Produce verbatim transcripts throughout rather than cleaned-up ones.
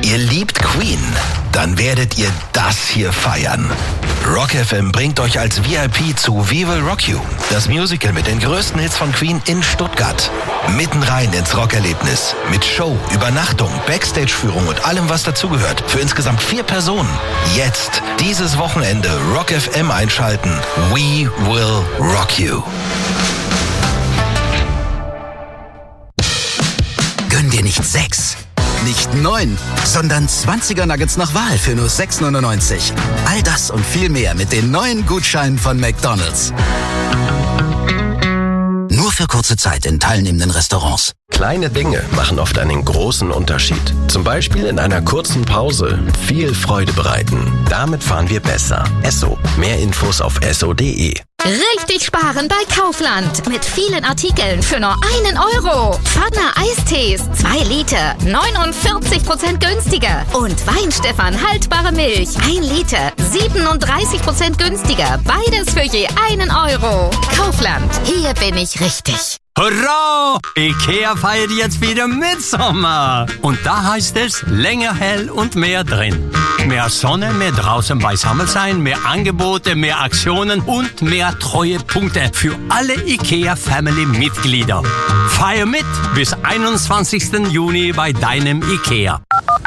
Ihr liebt Queen? Dann werdet ihr das hier feiern. Rock F M bringt euch als V I P zu We Will Rock You, das Musical mit den größten Hits von Queen in Stuttgart. Mitten rein ins Rockerlebnis. Mit Show, Übernachtung, Backstage-Führung und allem, was dazugehört. Für insgesamt vier Personen. Jetzt, dieses Wochenende, Rock F M einschalten. We Will Rock You. Gönn dir nicht sechs, nicht neun, sondern zwanziger Nuggets nach Wahl für nur sechs neunundneunzig. All das und viel mehr mit den neuen Gutscheinen von McDonald's. Nur für kurze Zeit in teilnehmenden Restaurants. Kleine Dinge machen oft einen großen Unterschied. Zum Beispiel in einer kurzen Pause viel Freude bereiten. Damit fahren wir besser. Esso. Mehr Infos auf esso punkt de. Richtig sparen bei Kaufland. Mit vielen Artikeln für nur einen Euro. Pfanne Eistees, zwei Liter, neunundvierzig Prozent günstiger. Und Weinstefan haltbare Milch, ein Liter, siebenunddreißig Prozent günstiger. Beides für je einen Euro. Kaufland, hier bin ich richtig. Hurra! Ikea feiert jetzt wieder Mitsommer. Und da heißt es, länger hell und mehr drin. Mehr Sonne, mehr draußen beisammen sein, mehr Angebote, mehr Aktionen und mehr Treuepunkte für alle Ikea-Family-Mitglieder. Feier mit bis einundzwanzigsten Juni bei deinem Ikea.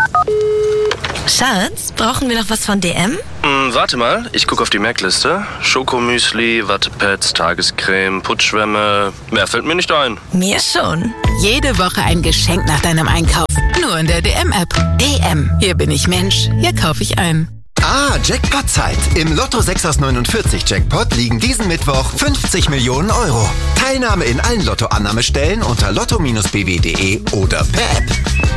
Schatz, brauchen wir noch was von D M? Hm, warte mal, ich gucke auf die Merkliste. Schokomüsli, Wattepads, Tagescreme, Putzschwämme. Mehr fällt mir nicht ein. Mir schon. Jede Woche ein Geschenk nach deinem Einkauf. Nur in der D M-App. D M. Hier bin ich Mensch. Hier kaufe ich ein. Ah, Jackpot-Zeit. Im Lotto sechs aus neunundvierzig Jackpot liegen diesen Mittwoch fünfzig Millionen Euro. Teilnahme in allen Lottoannahmestellen unter lotto b w punkt de oder per App.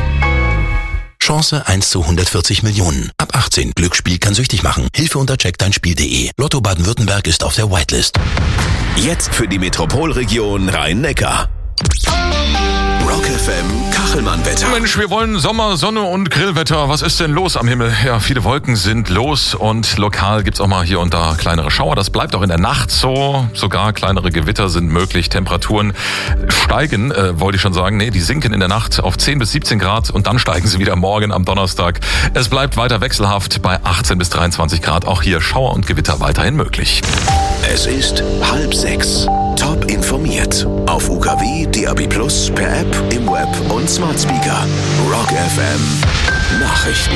Chance eins zu hundertvierzig Millionen. Ab achtzehn. Glücksspiel kann süchtig machen. Hilfe unter check dein spiel punkt de. Lotto Baden-Württemberg ist auf der Whitelist. Jetzt für die Metropolregion Rhein-Neckar. Rock F M Kachelmann-Wetter. Mensch, wir wollen Sommer, Sonne und Grillwetter. Was ist denn los am Himmel? Ja, viele Wolken sind los und lokal gibt's auch mal hier und da kleinere Schauer. Das bleibt auch in der Nacht so. Sogar kleinere Gewitter sind möglich. Temperaturen steigen, äh, wollte ich schon sagen. Nee, die sinken in der Nacht auf zehn bis siebzehn Grad und dann steigen sie wieder morgen am Donnerstag. Es bleibt weiter wechselhaft bei achtzehn bis dreiundzwanzig Grad. Auch hier Schauer und Gewitter weiterhin möglich. Es ist halb sechs. Top informiert. Auf U K W, D A B plus, per App, im Web und Smart Speaker. Rock F M Nachrichten.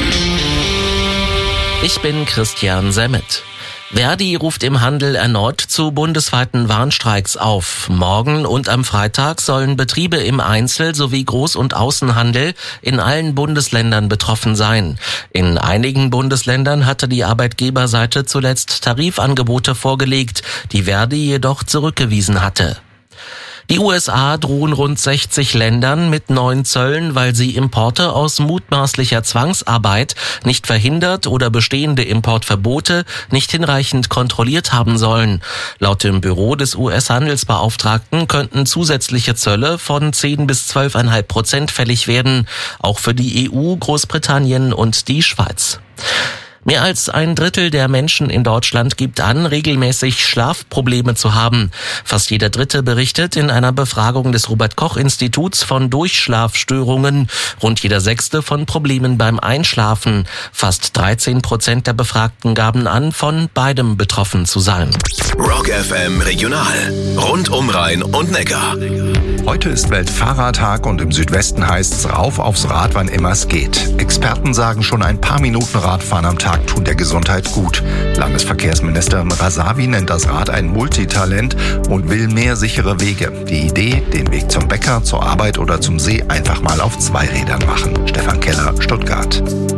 Ich bin Christian Semmet. Verdi ruft im Handel erneut zu bundesweiten Warnstreiks auf. Morgen und am Freitag sollen Betriebe im Einzel- sowie Groß- und Außenhandel in allen Bundesländern betroffen sein. In einigen Bundesländern hatte die Arbeitgeberseite zuletzt Tarifangebote vorgelegt, die Verdi jedoch zurückgewiesen hatte. Die U S A drohen rund sechzig Ländern mit neuen Zöllen, weil sie Importe aus mutmaßlicher Zwangsarbeit nicht verhindert oder bestehende Importverbote nicht hinreichend kontrolliert haben sollen. Laut dem Büro des U S-Handelsbeauftragten könnten zusätzliche Zölle von zehn bis zwölf Komma fünf Prozent fällig werden, auch für die E U, Großbritannien und die Schweiz. Mehr als ein Drittel der Menschen in Deutschland gibt an, regelmäßig Schlafprobleme zu haben. Fast jeder Dritte berichtet in einer Befragung des Robert-Koch-Instituts von Durchschlafstörungen. Rund jeder Sechste von Problemen beim Einschlafen. Fast dreizehn Prozent der Befragten gaben an, von beidem betroffen zu sein. Rock F M Regional. Rund um Rhein und Neckar. Heute ist Weltfahrradtag und im Südwesten heißt's rauf aufs Rad, wann immer es geht. Experten sagen, schon ein paar Minuten Radfahren am Tag tun der Gesundheit gut. Landesverkehrsministerin Rasavi nennt das Rad ein Multitalent und will mehr sichere Wege. Die Idee, den Weg zum Bäcker, zur Arbeit oder zum See einfach mal auf zwei Rädern machen. Stefan Keller, Stuttgart.